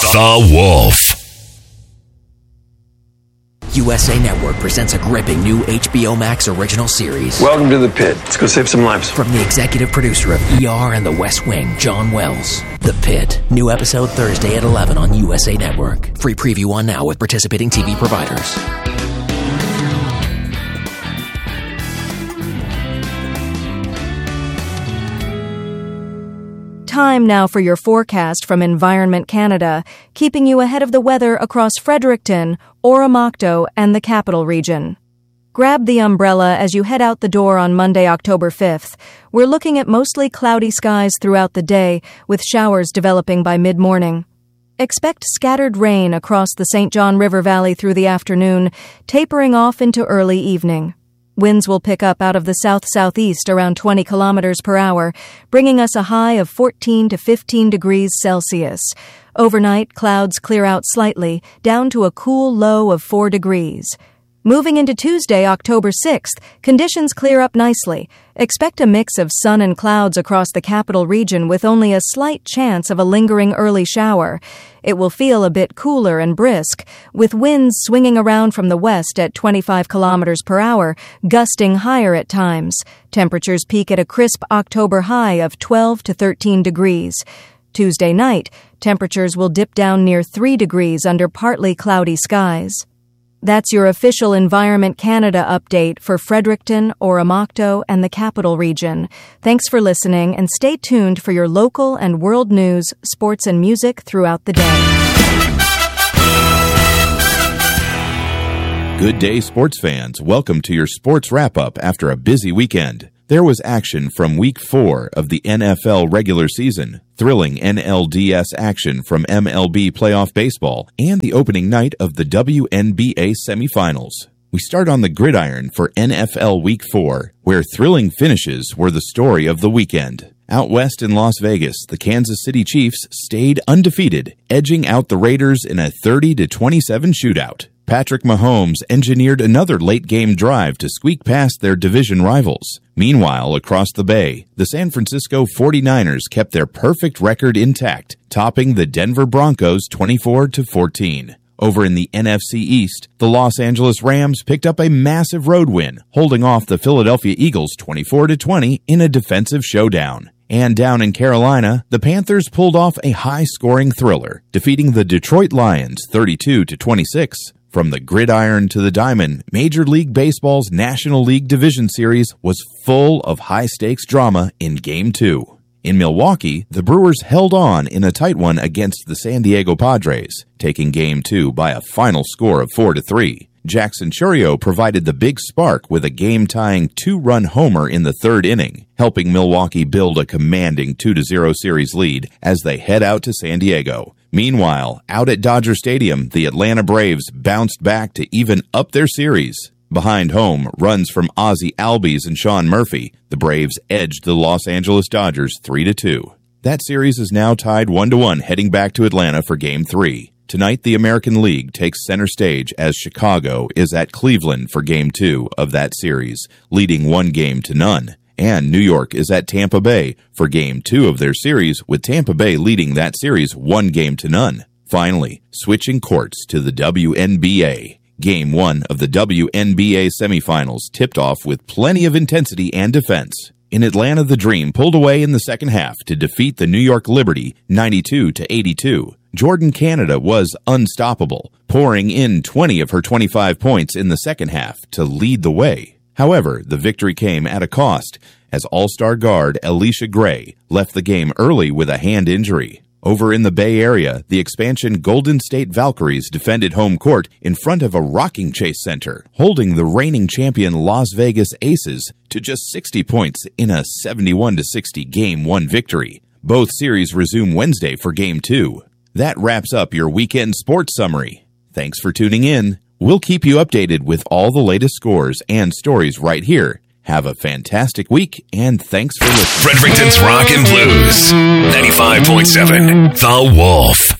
The Wolf. USA Network presents a gripping new HBO Max original series. Welcome to the pit. Let's go save some lives. From the executive producer of ER and The West Wing, John Wells. The Pit. New episode Thursday at 11 on USA Network. Free preview on now with participating TV providers. Time now for your forecast from Environment Canada, keeping you ahead of the weather across Fredericton, Oromocto, and the Capital Region. Grab the umbrella as you head out the door on Monday, October 5th. We're looking at mostly cloudy skies throughout the day, with showers developing by mid-morning. Expect scattered rain across the St. John River Valley through the afternoon, tapering off into early evening. Winds will pick up out of the south-southeast around 20 kilometers per hour, bringing us a high of 14 to 15 degrees Celsius. Overnight, clouds clear out slightly, down to a cool low of 4 degrees. Moving into Tuesday, October 6th, conditions clear up nicely. Expect a mix of sun and clouds across the Capital Region with only a slight chance of a lingering early shower. It will feel a bit cooler and brisk, with winds swinging around from the west at 25 kilometers per hour, gusting higher at times. Temperatures peak at a crisp October high of 12 to 13 degrees. Tuesday night, temperatures will dip down near 3 degrees under partly cloudy skies. That's your official Environment Canada update for Fredericton, Oromocto, and the Capital Region. Thanks for listening, and stay tuned for your local and world news, sports, and music throughout the day. Good day, sports fans. Welcome to your sports wrap-up after a busy weekend. There was action from Week 4 of the NFL regular season, thrilling NLDS action from MLB playoff baseball, and the opening night of the WNBA semifinals. We start on the gridiron for NFL Week 4, where thrilling finishes were the story of the weekend. Out west in Las Vegas, the Kansas City Chiefs stayed undefeated, edging out the Raiders in a 30-27 shootout. Patrick Mahomes engineered another late-game drive to squeak past their division rivals. Meanwhile, across the bay, the San Francisco 49ers kept their perfect record intact, topping the Denver Broncos 24-14. Over in the NFC East, the Los Angeles Rams picked up a massive road win, holding off the Philadelphia Eagles 24-20 in a defensive showdown. And down in Carolina, the Panthers pulled off a high-scoring thriller, defeating the Detroit Lions 32-26. From the gridiron to the diamond, Major League Baseball's National League Division Series was full of high-stakes drama in Game 2. In Milwaukee, the Brewers held on in a tight one against the San Diego Padres, taking Game 2 by a final score of 4-3. Jackson Chourio provided the big spark with a game-tying 2-run homer in the third inning, helping Milwaukee build a commanding 2-0 series lead as they head out to San Diego. Meanwhile, out at Dodger Stadium, the Atlanta Braves bounced back to even up their series. Behind home, runs from Ozzie Albies and Sean Murphy, the Braves edged the Los Angeles Dodgers 3-2. That series is now tied 1-1 heading back to Atlanta for Game 3. Tonight, the American League takes center stage as Chicago is at Cleveland for Game 2 of that series, leading 1-0. And New York is at Tampa Bay for Game 2 of their series, with Tampa Bay leading that series 1-0. Finally, switching courts to the WNBA. Game 1 of the WNBA semifinals tipped off with plenty of intensity and defense. In Atlanta, the Dream pulled away in the second half to defeat the New York Liberty 92-82. Jordan Canada was unstoppable, pouring in 20 of her 25 points in the second half to lead the way. However, the victory came at a cost, as All-Star guard Alicia Gray left the game early with a hand injury. Over in the Bay Area, the expansion Golden State Valkyries defended home court in front of a rocking chase center, holding the reigning champion Las Vegas Aces to just 60 points in a 71-60 Game 1 victory. Both series resume Wednesday for Game 2. That wraps up your weekend sports summary. Thanks for tuning in. We'll keep you updated with all the latest scores and stories right here. Have a fantastic week, and thanks for listening. Fredericton's Rock and Blues, 95.7, The Wolf.